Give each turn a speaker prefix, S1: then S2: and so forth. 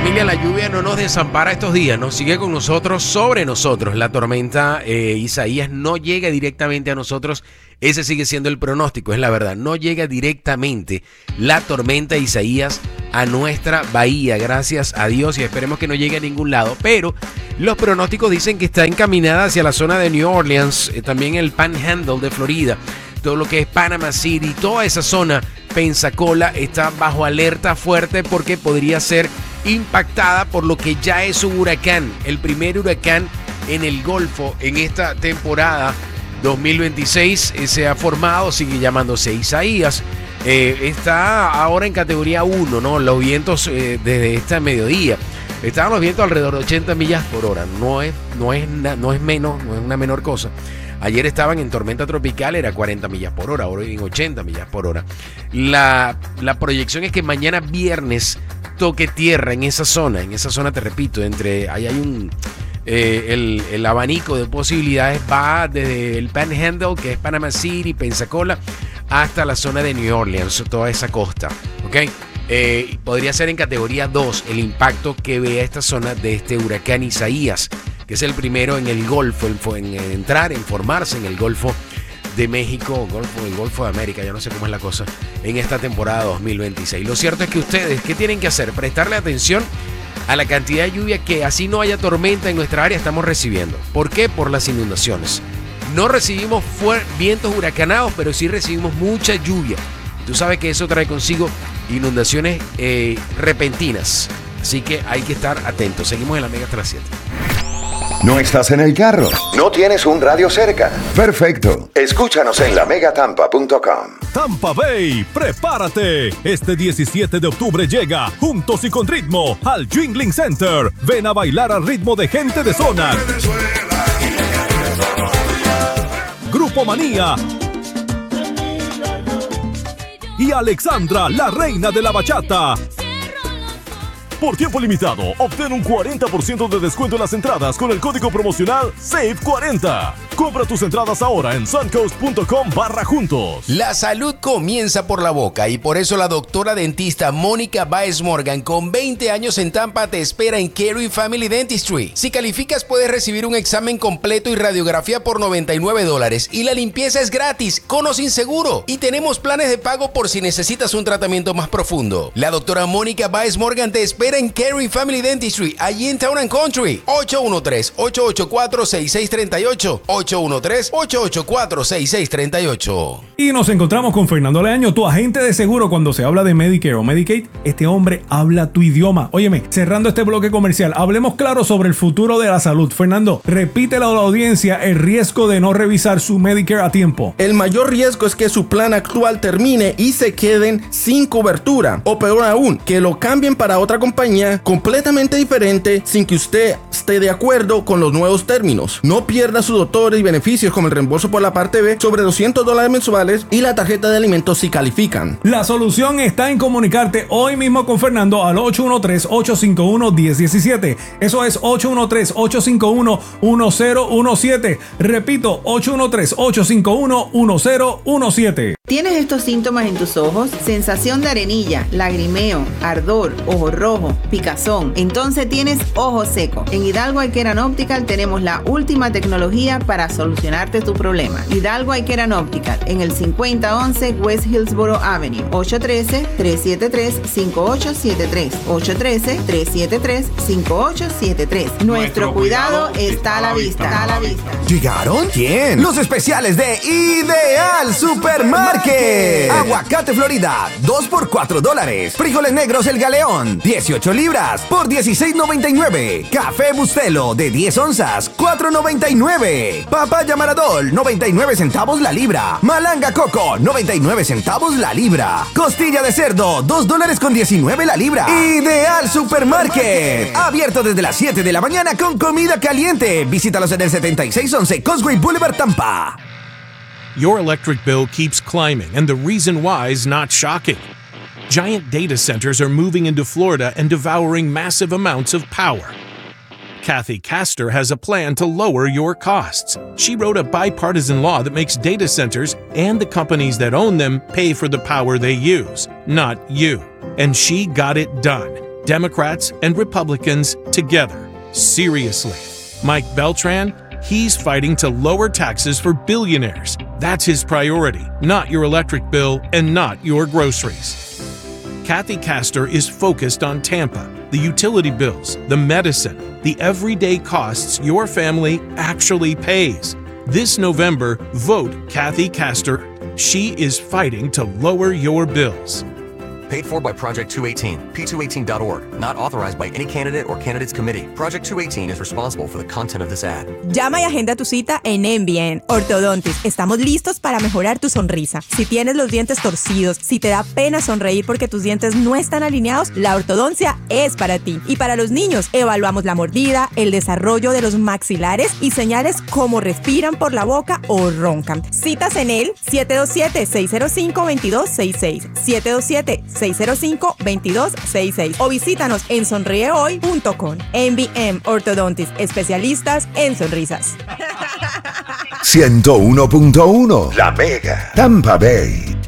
S1: Familia, la lluvia no nos desampara estos días, nos sigue con nosotros, sobre nosotros. La tormenta Isaías no llega directamente a nosotros, ese sigue siendo el pronóstico, es la verdad. No llega directamente la tormenta Isaías a nuestra bahía, gracias a Dios, y esperemos que no llegue a ningún lado. Pero los pronósticos dicen que está encaminada hacia la zona de New Orleans, también el Panhandle de Florida, todo lo que es Panama City, toda esa zona, Pensacola, está bajo alerta fuerte porque podría ser impactada por lo que ya es un huracán, el primer huracán en el Golfo en esta temporada 2026 se ha formado, sigue llamándose Isaías, está ahora en categoría 1, ¿no? Los vientos desde este mediodía, estaban los vientos alrededor de 80 millas por hora, no es una menor cosa. Ayer estaban en tormenta tropical, era 40 millas por hora, ahora en 80 millas por hora. La proyección es que mañana viernes toque tierra en esa zona te repito, ahí hay el abanico de posibilidades va desde el Panhandle, que es Panama City, Pensacola, hasta la zona de New Orleans, toda esa costa, ¿ok? Podría ser en categoría 2 el impacto que vea esta zona de este huracán Isaías, que es el primero en el Golfo, en formarse en el Golfo de México, el Golfo de América, ya no sé cómo es la cosa, en esta temporada 2026. Lo cierto es que ustedes, ¿qué tienen que hacer? Prestarle atención a la cantidad de lluvia que, así no haya tormenta en nuestra área, estamos recibiendo. ¿Por qué? Por las inundaciones. No recibimos vientos huracanados, pero sí recibimos mucha lluvia. Tú sabes que eso trae consigo inundaciones repentinas. Así que hay que estar atentos. Seguimos en la Mega hasta las 7.
S2: ¿No estás en el carro? ¿No tienes un radio cerca? Perfecto. Escúchanos en lamegatampa.com.
S3: Tampa Bay, prepárate. Este 17 de octubre llega, juntos y con ritmo, al Jingling Center. Ven a bailar al ritmo de gente de zona. Grupo Manía y Alexandra, la reina de la bachata. Por tiempo limitado, obtén un 40% de descuento en las entradas con el código promocional SAVE40. Compra tus entradas ahora en suncoast.com/juntos.
S1: La salud comienza por la boca y por eso la doctora dentista Mónica Baez Morgan, con 20 años en Tampa, te espera en Carey Family Dentistry. Si calificas, puedes recibir un examen completo y radiografía por $99 y la limpieza es gratis, con o sin seguro. Y tenemos planes de pago por si necesitas un tratamiento más profundo. La doctora Mónica Baez Morgan te espera en Carey Family Dentistry, allí en Town & Country. 813-884-6638. 813-884-6638.
S4: Y nos encontramos con Fernando Leaño, tu agente de seguro. Cuando se habla de Medicare o Medicaid, este hombre habla tu idioma. Óyeme, cerrando este bloque comercial, hablemos claro sobre el futuro de la salud. Fernando, repítele a la audiencia el riesgo de no revisar su Medicare a tiempo.
S5: El mayor riesgo es que su plan actual termine y se queden sin cobertura. O peor aún, que lo cambien para otra compañía completamente diferente sin que usted esté de acuerdo con los nuevos términos. No pierda sus doctores y beneficios como el reembolso por la parte B sobre $200 mensuales y la tarjeta de alimentos si califican.
S4: La solución está en comunicarte hoy mismo con Fernando al 813-851-1017. Eso es 813-851-1017. Repito, 813-851-1017.
S6: ¿Tienes estos síntomas en tus ojos? Sensación de arenilla, lagrimeo, ardor, ojo rojo, picazón. Entonces tienes ojo seco. En Hidalgo Eye Care and Optical tenemos la última tecnología para solucionarte tu problema. Hidalgo Eye Care and Optical en el 5011 West Hillsboro Avenue. 813-373-5873. 813-373-5873. Nuestro cuidado está a la vista.
S7: ¿Llegaron? ¿Quién? Los especiales de Ideal Supermarket. Aguacate Florida, 2 por $4. Frijoles negros El Galeón, 18 libras por $16.99. Café Bustelo de 10 onzas, $4.99. Papaya Maradol, 99 centavos la libra. Malanga Coco, 99 centavos la libra. Costilla de cerdo, $2.19 la libra. Ideal Supermarket. Abierto desde las 7 de la mañana con comida caliente. Visítalos en el 7611 Causeway Boulevard, Tampa.
S8: Your electric bill keeps climbing, and the reason why is not shocking. Giant data centers are moving into Florida and devouring massive amounts of power. Kathy Castor has a plan to lower your costs. She wrote a bipartisan law that makes data centers and the companies that own them pay for the power they use, not you. And she got it done. Democrats and Republicans together. Seriously. Mike Beltran, he's fighting to lower taxes for billionaires. That's his priority, not your electric bill and not your groceries. Kathy Castor is focused on Tampa, the utility bills, the medicine, the everyday costs your family actually pays. This November, vote Kathy Castor. She is fighting to lower your bills.
S9: Paid for by Project 218, p218.org. Not authorized by any candidate or candidates committee. Project 218 is responsible for the content of this ad.
S10: Llama y agenda tu cita en MBN Orthodontics. Estamos listos para mejorar tu sonrisa. Si tienes los dientes torcidos, si te da pena sonreír porque tus dientes no están alineados, la ortodoncia es para ti. Y para los niños, evaluamos la mordida, el desarrollo de los maxilares y señales como respiran por la boca o roncan. Citas en el 727-605-2266. 727-605-2266 o visítanos en sonriehoy.com. MBM Orthodontics, especialistas en sonrisas.
S2: 101.1 La Mega, Tampa Bay.